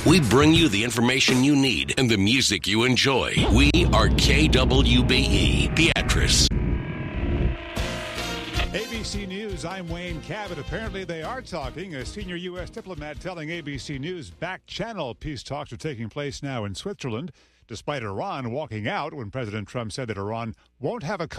We bring you the information you need and the music you enjoy. We are KWBE, Beatrice. ABC News, I'm Wayne Cabot. Apparently they are talking. A senior U.S. diplomat telling ABC News back-channel peace talks are taking place now in Switzerland, despite Iran walking out when President Trump said that Iran won't have a